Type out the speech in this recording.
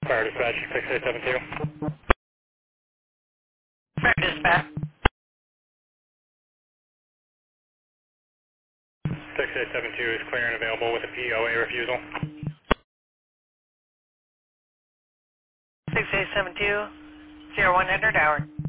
Fire dispatch, 6872. Fire dispatch. 6872 is clear and available with a POA refusal. 6872, 0100 Howard.